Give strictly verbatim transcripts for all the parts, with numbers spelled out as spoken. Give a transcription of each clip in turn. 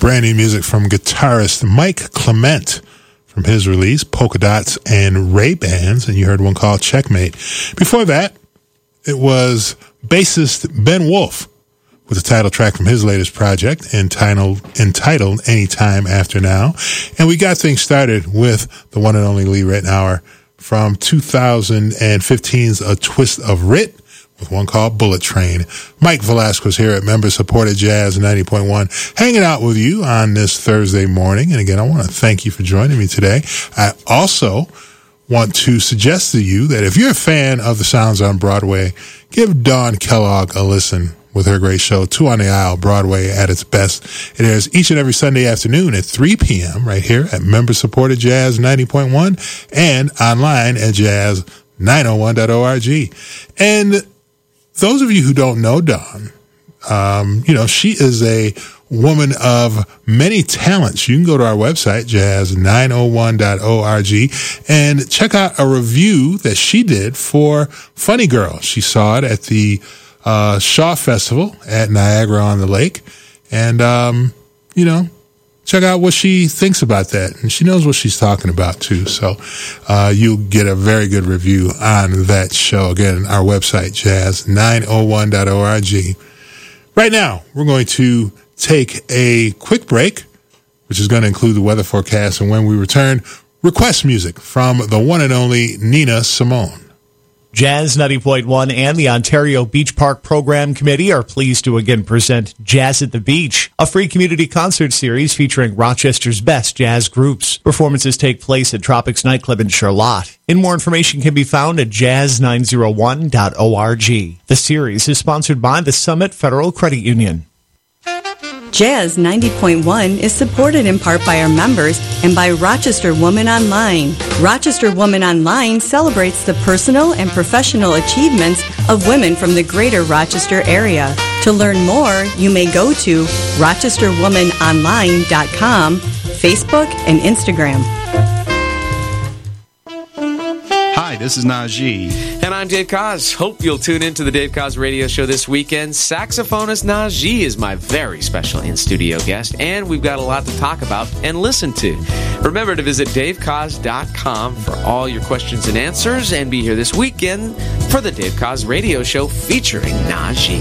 brand new music from guitarist Mike Clement from his release, Polka Dots and Ray-Bans, and you heard one called Checkmate. Before that, it was bassist Ben Wolf with a title track from his latest project entitled, entitled Anytime After Now. And we got things started with the one and only Lee Ritenour from two thousand fifteen's A Twist of Rit, with one called Bullet Train. Mike Velasquez here at member-supported Jazz ninety point one, hanging out with you on this Thursday morning. And again, I want to thank you for joining me today. I also want to suggest to you that if you're a fan of the sounds on Broadway, give Dawn Kellogg a listen with her great show, Two on the Aisle, Broadway at its best. It airs each and every Sunday afternoon at three p.m. right here at member-supported Jazz ninety point one and online at jazz nine oh one dot org. And those of you who don't know Dawn, um, you know, she is a woman of many talents. You can go to our website, jazz nine oh one dot org, and check out a review that she did for Funny Girl. She saw it at the uh, Shaw Festival at Niagara-on-the-Lake. And, um, you know, check out what she thinks about that. And she knows what she's talking about, too. So uh, you'll get a very good review on that show. Again, our website, jazz nine oh one dot org. Right now, we're going to take a quick break, which is going to include the weather forecast. And when we return, request music from the one and only Nina Simone. Jazz ninety point one and the Ontario Beach Park Program Committee are pleased to again present Jazz at the Beach, a free community concert series featuring Rochester's best jazz groups. Performances take place at Tropics Nightclub in Charlotte. And more information can be found at jazz nine oh one dot org. The series is sponsored by the Summit Federal Credit Union. Jazz ninety point one is supported in part by our members and by Rochester Woman Online. Rochester Woman Online celebrates the personal and professional achievements of women from the greater Rochester area. To learn more, you may go to rochester woman online dot com, Facebook, and Instagram. Hi, this is Najee. And I'm Dave Koz. Hope you'll tune in to the Dave Koz Radio Show this weekend. Saxophonist Najee is my very special in-studio guest, and we've got a lot to talk about and listen to. Remember to visit dave koz dot com for all your questions and answers, and be here this weekend for the Dave Koz Radio Show featuring Najee.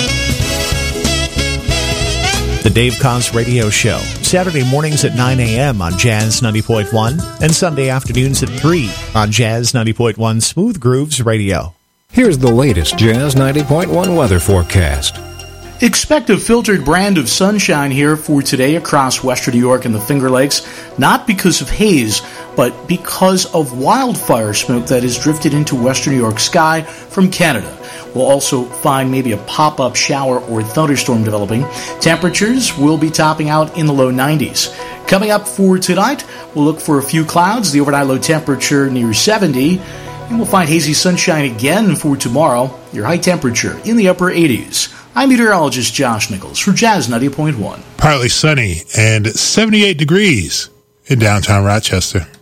The Dave Koz Radio Show, Saturday mornings at nine a.m. on Jazz ninety point one and Sunday afternoons at three on Jazz ninety point one Smooth Grooves Radio. Here's the latest Jazz ninety point one weather forecast. Expect a filtered brand of sunshine here for today across western New York and the Finger Lakes, not because of haze, but because of wildfire smoke that has drifted into western New York sky from Canada. We'll also find maybe a pop-up shower or thunderstorm developing. Temperatures will be topping out in the low nineties. Coming up for tonight, we'll look for a few clouds, the overnight low temperature near seventy, and we'll find hazy sunshine again for tomorrow, your high temperature in the upper eighties. I'm meteorologist Josh Nichols for Jazz ninety point one. Partly sunny and seventy-eight degrees in downtown Rochester.